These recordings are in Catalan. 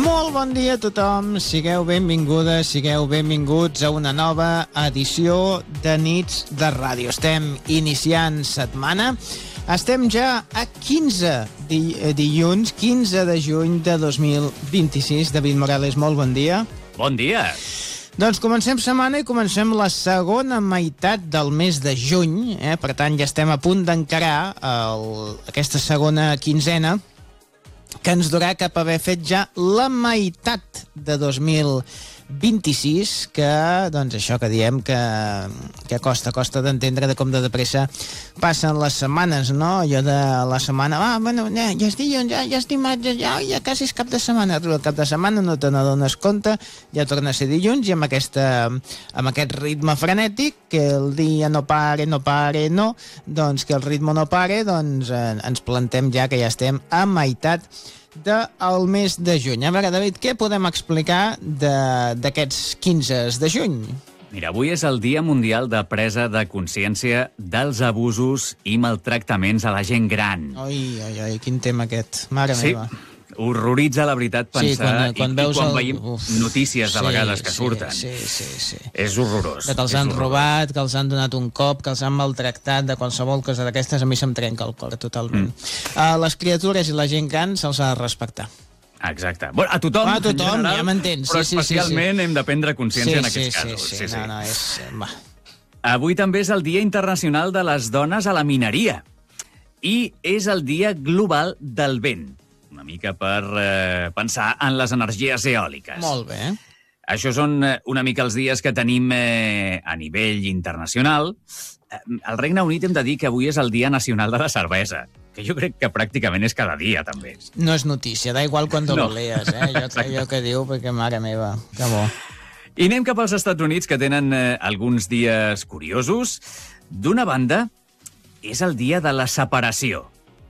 Molt bon dia a tothom, sigueu benvingudes, sigueu benvinguts a una nova edició de Nits de Ràdio. Estem iniciant setmana, estem ja a 15 dilluns, 15 de juny de 2026. David Morales, molt bon dia. Bon dia. Doncs comencem setmana i comencem la segona meitat del mes de juny, per tant ja estem a punt d'encarar aquesta segona quinzena, que ens durà cap a haver fet ja la meitat de 2026, que, doncs això que diem, que costa d'entendre de com de pressa passen les setmanes, no? Allò de la setmana, ja és dilluns, ja és dimarts, ja quasi és cap de setmana. El cap de setmana no te n'adones compte, ja torna a ser dilluns, i amb aquest ritme frenètic, que el dia no pare, doncs que el ritme no pare, doncs ens plantem ja que ja estem a meitat del mes de juny. A veure, David, què podem explicar d'aquests 15 de juny? Mira, avui és el Dia Mundial de Presa de Consciència dels abusos i maltractaments a la gent gran. Ai, quin tema aquest. Mare meva. Horroritza, la veritat, pensar... Quan veiem notícies de vegades que surten. Sí. És horrorós. Que els han robat, que els han donat un cop, que els han maltractat, de qualsevol cosa d'aquestes, a mi se'm trenca el cor totalment. Les criatures i la gent gran se'ls ha de respectar. Exacte. Bueno, a tothom, en general, ja m'entens. Però especialment hem de prendre consciència en aquests casos. Sí. Avui també és el Dia Internacional de les Dones a la Mineria. I és el Dia Global del Vent. Una mica per pensar en les energies eòliques. Molt bé. Això són una mica els dies que tenim a nivell internacional. Al Regne Unit hem de dir que avui és el Dia Nacional de la Cervesa, que jo crec que pràcticament és cada dia, també. No és notícia, da igual quan lo lees, allò que diu, perquè mare meva, que bo. I anem cap als Estats Units, que tenen alguns dies curiosos. D'una banda, és el Dia de la Separació.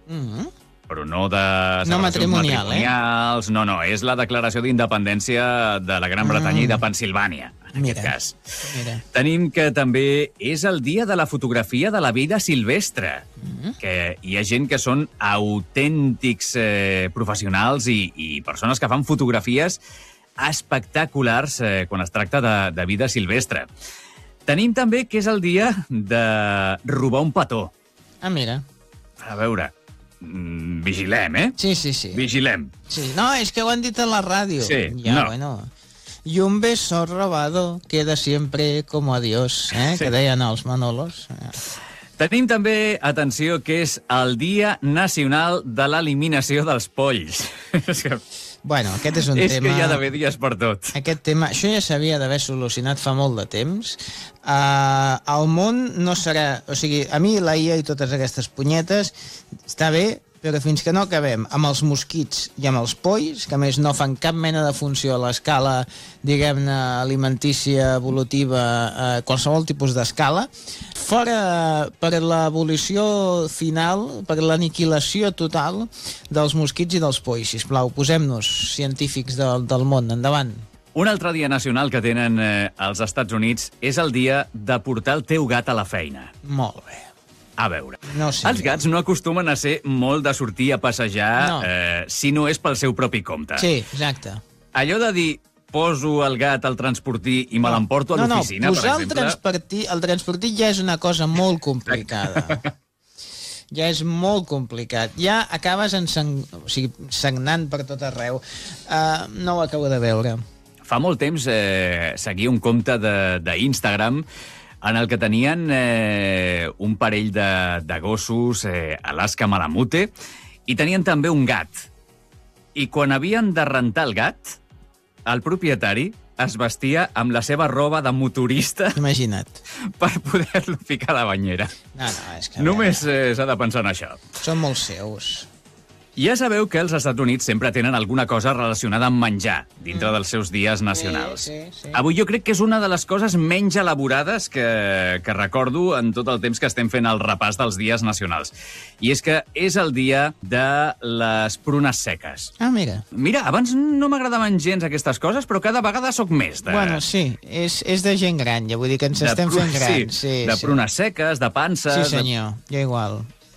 Però no de matrimonials, no, és la declaració d'independència de la Gran Bretanya i de Pensilvània, en aquest cas. Mira. Tenim que també és el dia de la fotografia de la vida silvestre, que hi ha gent que són autèntics professionals i persones que fan fotografies espectaculars quan es tracta de vida silvestre. Tenim també que és el dia de robar un petó. Mira. A veure... vigilem, Sí. Vigilem. Sí. No, és que ho han dit a la ràdio. Sí, Bueno. Y un beso robado queda siempre como adiós, que deien els Manolos. Tenim també, atenció, que és el Dia Nacional de l'Eliminació dels Polls. Bueno, aquest és un tema... És que hi ha d'haver dies per tot. Aquest tema, això ja s'havia d'haver solucionat fa molt de temps. El món no serà... O sigui, a mi la IA i totes aquestes punyetes està bé, però fins que no acabem amb els mosquits i amb els polls, que a més no fan cap mena de funció a l'escala, diguem-ne, alimentícia, evolutiva, qualsevol tipus d'escala, fora per l'abolició final, per l'aniquilació total dels mosquits i dels polls. Sisplau, posem-nos científics del món. Endavant. Un altre dia nacional que tenen als Estats Units és el dia de portar el teu gat a la feina. Molt bé. A veure, no sé, els gats no acostumen a ser molt de sortir a passejar si no és pel seu propi compte. Sí, exacte. Allò de dir, poso el gat al transportí i me l'emporto a l'oficina, per exemple... el transportí ja és una cosa molt complicada. Ja és molt complicat. Ja acabes sagnant per tot arreu. No ho acabo de veure. Fa molt temps seguia un compte d'Instagram en el que tenien un parell de gossos, Alaska Malamute, i tenien també un gat. I quan havien de rentar el gat, el propietari es vestia amb la seva roba de motorista. Imagina't. Per poder-lo ficar a la banyera. No, és que... Només s'ha de pensar en això. Són molt seus. Ja sabeu que els Estats Units sempre tenen alguna cosa relacionada amb menjar dintre dels seus dies nacionals. Sí. Avui jo crec que és una de les coses menys elaborades que recordo en tot el temps que estem fent el repàs dels dies nacionals. I és que és el dia de les prunes seques. Mira. Mira, abans no m'agradaven gens aquestes coses, però cada vegada sóc més de... Bueno, sí, és de gent gran, ja vull dir que ens estem fent grans. Sí, de prunes seques, de panses... Sí, senyor, jo igual.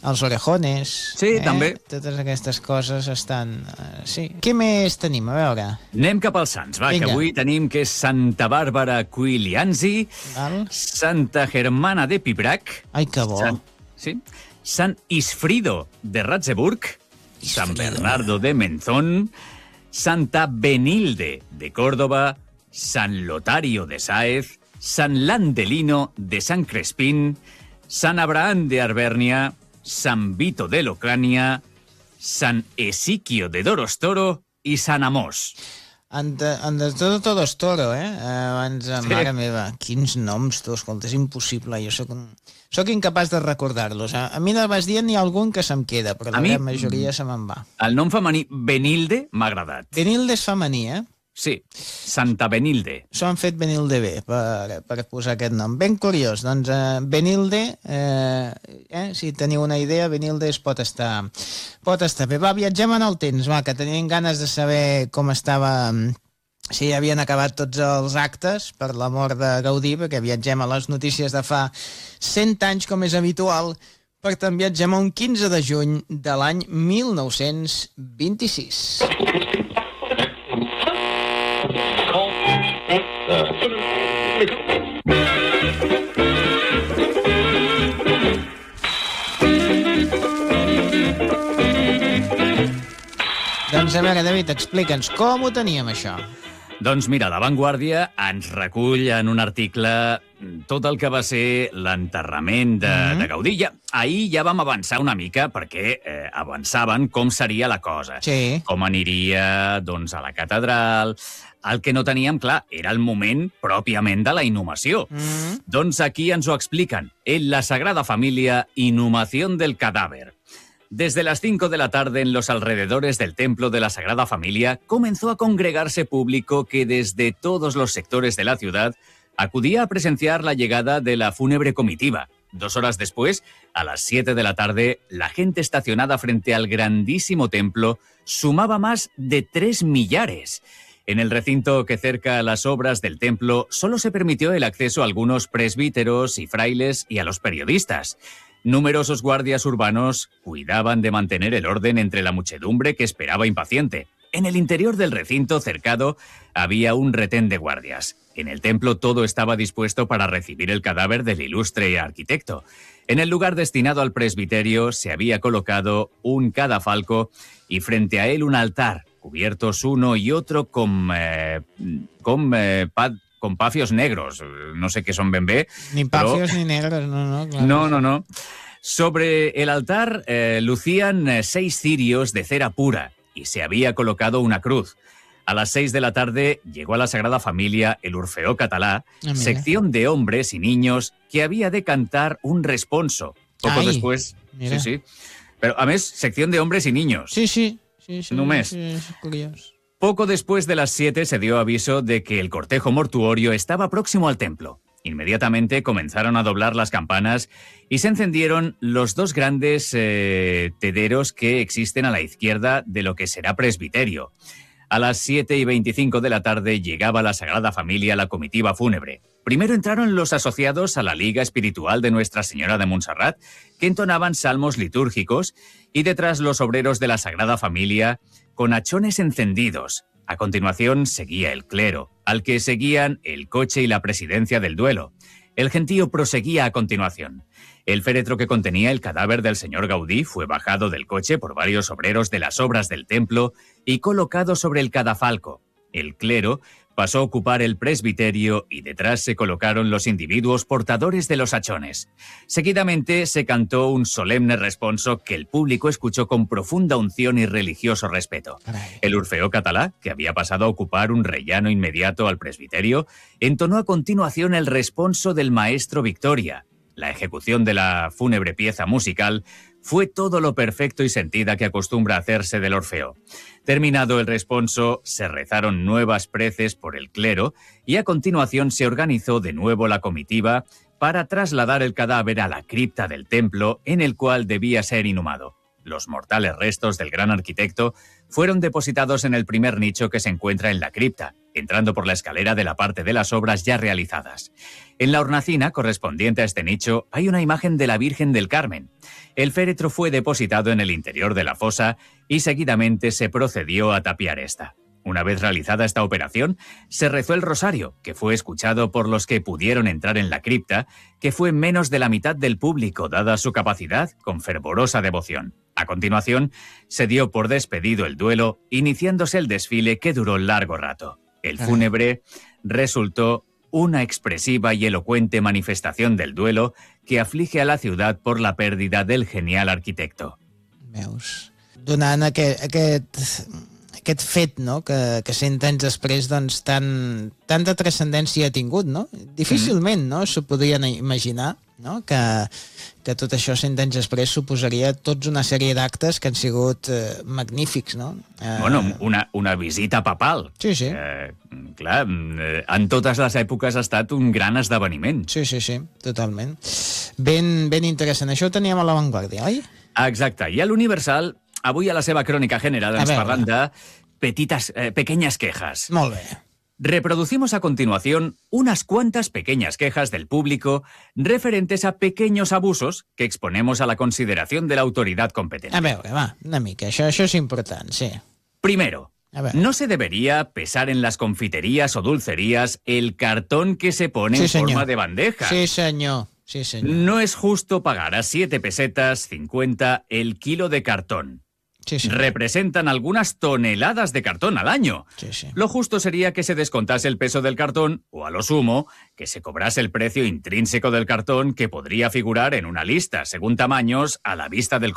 Els orejones. Sí, també. Totes aquestes coses estan... sí. Què més tenim? A veure. Anem cap als sants, va, Vinga. que avui tenim que és Santa Bàrbara Quilianzi, Val. Santa Germana de Pibrac, Ai, que bo. sí? Sant Isfrido de Ratzeburg, Sant Bernardo de Menzón, Santa Benilde de Córdoba, San Lotario de Sáez, San Landelino de San Crespín, San Abraham de Arbernia, San Vito de Locrania, San Esiquio de Dorostoro i San Amós. En de todos toro, abans, Sí. mare meva, quins noms, tu, escolta, és impossible, jo soc incapaç de recordar-los. A mi de vas dient n'hi ha algun que se'm queda, però la gran majoria se me'n va. El nom femení Benilde m'ha agradat. Benilde és femení, Sí, Santa Benilde. S'ho han fet Benilde bé per posar aquest nom. Ben curiós, doncs Benilde, si teniu una idea, Benilde pot estar bé. Va, viatgem en el temps, va, que tenim ganes de saber com estava, si havien acabat tots els actes per la mort de Gaudí, perquè viatgem a les notícies de fa 100 anys, com és habitual. Per tant, viatgem a un 15 de juny de l'any 1926. Doncs a veure, David, explica'ns, com ho teníem, això? Doncs mira, La Vanguardia ens recull en un article tot el que va ser l'enterrament de Gaudí. Ahir ja vam avançar una mica perquè avançaven com seria la cosa. Sí. Com aniria doncs, a la catedral. El que no teníem clar era el moment pròpiament de la inhumació. Doncs aquí ens ho expliquen. En la Sagrada Familia, inhumación del cadáver. Desde las 5 de la tarde en los alrededores del templo de la Sagrada Familia comenzó a congregarse público que desde todos los sectores de la ciudad acudía a presenciar la llegada de la fúnebre comitiva. 2 horas después, a las 7 de la tarde, la gente estacionada frente al grandísimo templo sumaba más de 3 millares. En el recinto que cerca las obras del templo solo se permitió el acceso a algunos presbíteros y frailes y a los periodistas. Numerosos guardias urbanos cuidaban de mantener el orden entre la muchedumbre que esperaba impaciente. En el interior del recinto cercado había un retén de guardias. En el templo todo estaba dispuesto para recibir el cadáver del ilustre arquitecto. En el lugar destinado al presbiterio se había colocado un cadafalco y frente a él un altar, cubiertos uno y otro con pafios negros. No sé qué son ben bé. Ni pafios ni negros, no. Claro. No. Sobre el altar lucían 6 cirios de cera pura y se había colocado una cruz. A las 6 de la tarde llegó a la Sagrada Familia el Orfeó Català, sección de hombres y niños que había de cantar un responso. Poco después... Mira. Sí. Pero, a més, sección de hombres y niños. Sí. Només. Sí, curioso. Poco después de las 7 se dio aviso de que el cortejo mortuorio estaba próximo al templo. Inmediatamente comenzaron a doblar las campanas y se encendieron los 2 grandes tederos que existen a la izquierda de lo que será presbiterio. A las 7:25 de la tarde llegaba la Sagrada Familia la comitiva fúnebre. Primero entraron los asociados a la Liga Espiritual de Nuestra Señora de Montserrat, que entonaban salmos litúrgicos, y detrás los obreros de la Sagrada Familia con hachones encendidos. A continuación seguía el clero, al que seguían el coche y la presidencia del duelo. El gentío proseguía a continuación. El féretro que contenía el cadáver del señor Gaudí fue bajado del coche por varios obreros de las obras del templo y colocado sobre el cadafalco. El clero pasó a ocupar el presbiterio y detrás se colocaron los individuos portadores de los hachones. Seguidamente se cantó un solemne responso que el público escuchó con profunda unción y religioso respeto. El Orfeó Català, que había pasado a ocupar un rellano inmediato al presbiterio, entonó a continuación el responso del maestro Victoria. La ejecución de la fúnebre pieza musical fue todo lo perfecto y sentida que acostumbra hacerse del Orfeo. Terminado el responso, se rezaron nuevas preces por el clero y a continuación se organizó de nuevo la comitiva para trasladar el cadáver a la cripta del templo en el cual debía ser inhumado. Los mortales restos del gran arquitecto fueron depositados en el primer nicho que se encuentra en la cripta. entrando por la escalera de la parte de las obras ya realizadas. En la hornacina correspondiente a este nicho hay una imagen de la Virgen del Carmen. El féretro fue depositado en el interior de la fosa y seguidamente se procedió a tapiar esta. Una vez realizada esta operación, se rezó el rosario, que fue escuchado por los que pudieron entrar en la cripta, que fue menos de la mitad del público, dada su capacidad, con fervorosa devoción. A continuación, se dio por despedido el duelo, iniciándose el desfile que duró largo rato. El fúnebre resultó una expresiva y elocuente manifestación del duelo que aflige a la ciudad por la pérdida del genial arquitecto. Veus? Donant aquest fet, no?, que 100 anys després doncs, tanta transcendència ha tingut, no? Difícilment, no?, s'ho podrien imaginar, no?, que tot això 100 anys després suposaria tota una sèrie d'actes que han sigut magnífics, no? Bueno, una visita papal. Sí, sí. Clar, en totes les èpoques ha estat un gran esdeveniment. Sí, totalment. Ben interessant. Això ho teníem a l'avantguàrdia, oi? Exacte. I a l'Universal, avui a la seva crònica general ens parlen de pequeñas quejas. Molt bé. Reproducimos a continuación unas cuantas pequeñas quejas del público referentes a pequeños abusos que exponemos a la consideración de la autoridad competente. A veure, va, una mica. Això és important, sí. Primero, no se debería pesar en las confiterías o dulcerías el cartón que se pone en forma de bandeja. Sí, senyor. Sí, senyor. No es justo pagar a 7 pesetas 50 el kilo de cartón. Sí, sí. Representan algunas toneladas de cartón al año. Sí, sí. Lo justo sería que se descontase el peso del cartón o, a lo sumo, que se cobrase el precio intrínseco del cartón que podría figurar en una lista, según tamaños, a la vista del